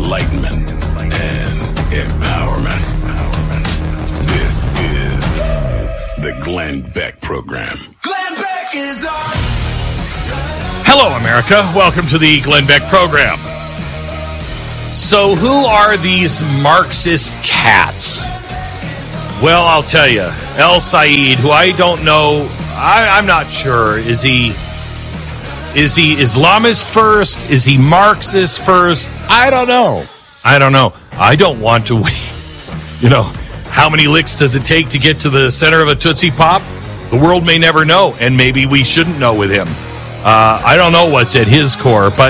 enlightenment, and empowerment. This is the Glenn Beck Program. Glenn Beck is on. Hello, America. Welcome to the Glenn Beck Program. So, who are these Marxist cats? Well, I'll tell you. El Sayed, who I don't know, I'm not sure. Is he Islamist first? Is he Marxist first? I don't know. I don't want to wait. You know, how many licks does it take to get to the center of a Tootsie Pop? The world may never know, and maybe we shouldn't know with him. I don't know what's at his core, but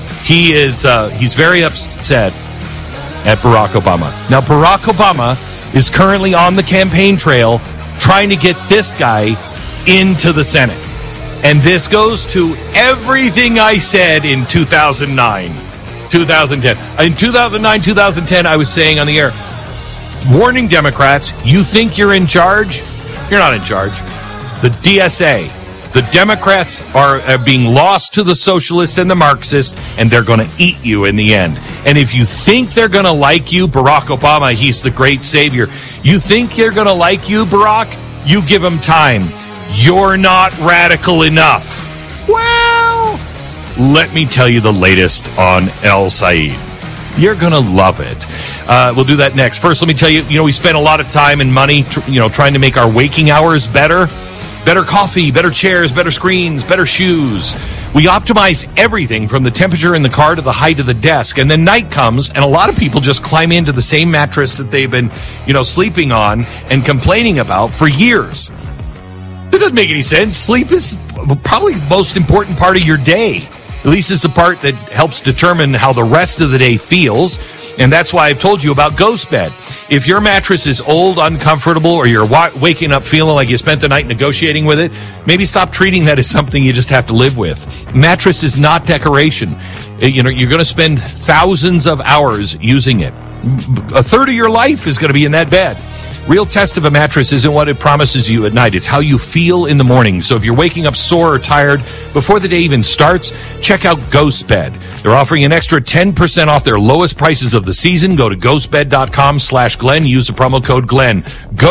he's very upset at Barack Obama. Now, Barack Obama is currently on the campaign trail trying to get this guy into the Senate. And this goes to everything I said in 2009, 2010. In 2009, 2010, I was saying on the air, warning Democrats, you think you're in charge? You're not in charge. The DSA, the Democrats are being lost to the socialists and the Marxists, and they're going to eat you in the end. And if you think they're going to like you, Barack Obama, he's the great savior. You think they're going to like you, Barack? You give him time. You're not radical enough. Well, let me tell you the latest on El Sayed. You're going to love it. We'll do that next. First, let me tell you, we spent a lot of time and money, trying to make our waking hours better. Better coffee, better chairs, better screens, better shoes. We optimize everything from the temperature in the car to the height of the desk. And then night comes, and a lot of people just climb into the same mattress that they've been, sleeping on and complaining about for years. That doesn't make any sense. Sleep is probably the most important part of your day. At least it's the part that helps determine how the rest of the day feels. And that's why I've told you about Ghost Bed. If your mattress is old, uncomfortable, or you're waking up feeling like you spent the night negotiating with it, maybe stop treating that as something you just have to live with. Mattress is not decoration. You're going to spend thousands of hours using it. A third of your life is going to be in that bed. Real test of a mattress isn't what it promises you at night. It's how you feel in the morning. So if you're waking up sore or tired before the day even starts, check out Ghost Bed. They're offering an extra 10% off their lowest prices of the season. Go to ghostbed.com/Glenn. Use the promo code Glenn.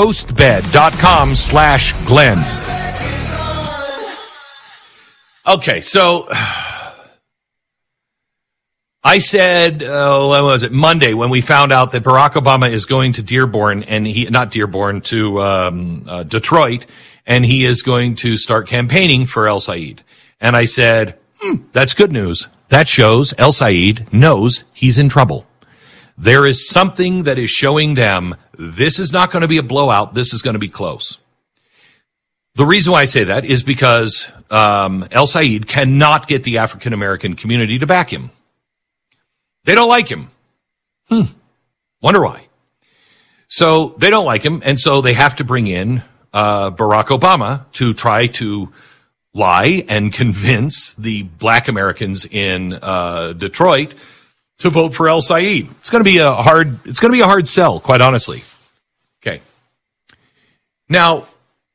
Ghostbed.com/Glenn. Okay, so I said, when was it? Monday, when we found out that Barack Obama is going to Dearborn, and to Detroit, and he is going to start campaigning for El Sayed. And I said, that's good news. That shows El Sayed knows he's in trouble. There is something that is showing them this is not going to be a blowout. This is going to be close. The reason why I say that is because El Sayed cannot get the African American community to back him. They don't like him. Wonder why. So they don't like him, and so they have to bring in Barack Obama to try to lie and convince the black Americans in Detroit to vote for El Sayed. It's going to be a hard sell, quite honestly. Okay. Now,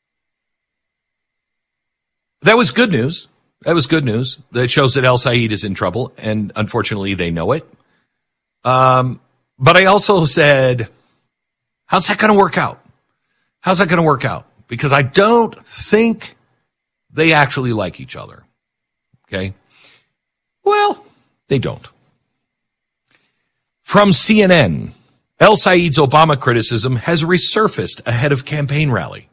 that was good news. That shows that El Sayed is in trouble, and unfortunately they know it. But I also said, how's that going to work out? Because I don't think they actually like each other. Okay? Well, they don't. From CNN, El Sayed's Obama criticism has resurfaced ahead of campaign rally.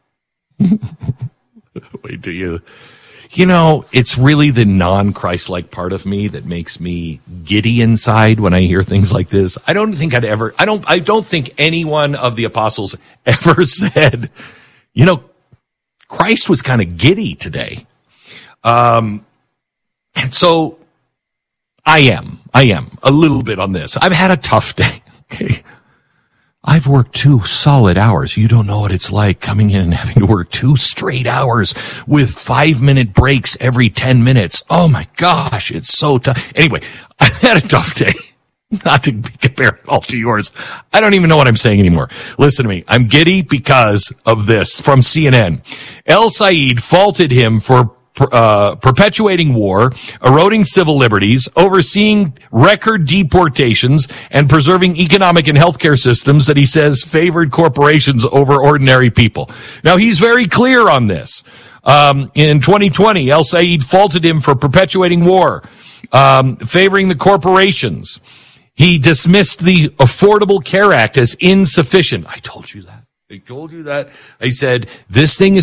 Wait till you... it's really the non-Christ-like part of me that makes me giddy inside when I hear things like this. I don't think any one of the apostles ever said, Christ was kind of giddy today. And so I am a little bit on this. I've had a tough day. Okay. I've worked 2 solid hours. You don't know what it's like coming in and having to work 2 straight hours with 5-minute breaks every 10 minutes. Oh my gosh, it's so tough. Anyway, I've had a tough day. Not to compare it all to yours. I don't even know what I'm saying anymore. Listen to me. I'm giddy because of this from CNN. El Sayed faulted him for perpetuating war, eroding civil liberties, overseeing record deportations, and preserving economic and healthcare systems that he says favored corporations over ordinary people. Now, he's very clear on this. In 2020, El Sayed faulted him for perpetuating war, favoring the corporations. He dismissed the Affordable Care Act as insufficient. I told you that. I said, this thing is